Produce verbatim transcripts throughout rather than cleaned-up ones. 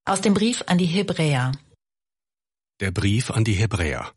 Aus dem Brief an die Hebräer. Der Brief an die Hebräer.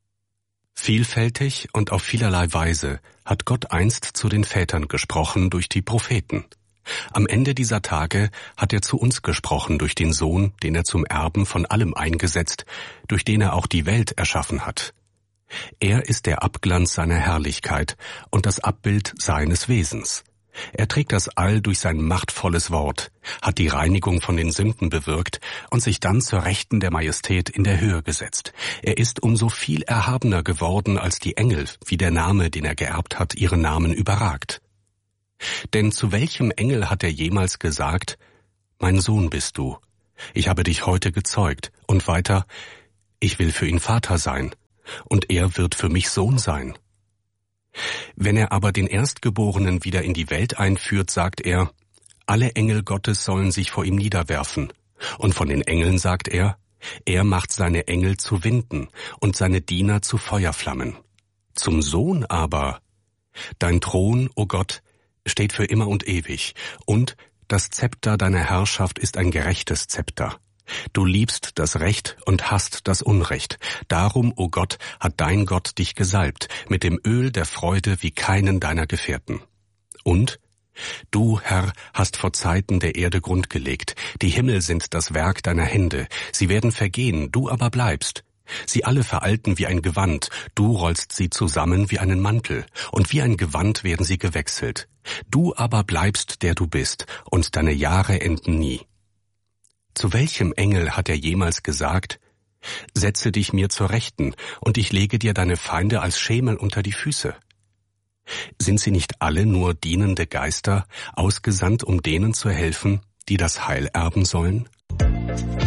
Vielfältig und auf vielerlei Weise hat Gott einst zu den Vätern gesprochen durch die Propheten. Am Ende dieser Tage hat er zu uns gesprochen durch den Sohn, den er zum Erben von allem eingesetzt, durch den er auch die Welt erschaffen hat. Er ist der Abglanz seiner Herrlichkeit und das Abbild seines Wesens. Er trägt das All durch sein machtvolles Wort, hat die Reinigung von den Sünden bewirkt und sich dann zur Rechten der Majestät in der Höhe gesetzt. Er ist umso viel erhabener geworden als die Engel, wie der Name, den er geerbt hat, ihren Namen überragt. Denn zu welchem Engel hat er jemals gesagt, »Mein Sohn bist du, ich habe dich heute gezeugt«, und weiter, »Ich will für ihn Vater sein, und er wird für mich Sohn sein«? Wenn er aber den Erstgeborenen wieder in die Welt einführt, sagt er, alle Engel Gottes sollen sich vor ihm niederwerfen. Und von den Engeln sagt er, er macht seine Engel zu Winden und seine Diener zu Feuerflammen. Zum Sohn aber, dein Thron, o Gott, steht für immer und ewig, und das Zepter deiner Herrschaft ist ein gerechtes Zepter. Du liebst das Recht und hasst das Unrecht. Darum, o Gott, hat dein Gott dich gesalbt, mit dem Öl der Freude wie keinen deiner Gefährten. Und du, Herr, hast vor Zeiten der Erde Grund gelegt. Die Himmel sind das Werk deiner Hände. Sie werden vergehen, du aber bleibst. Sie alle veralten wie ein Gewand. Du rollst sie zusammen wie einen Mantel. Und wie ein Gewand werden sie gewechselt. Du aber bleibst, der du bist, und deine Jahre enden nie. Zu welchem Engel hat er jemals gesagt, setze dich mir zur Rechten, und ich lege dir deine Feinde als Schemel unter die Füße? Sind sie nicht alle nur dienende Geister, ausgesandt, um denen zu helfen, die das Heil erben sollen?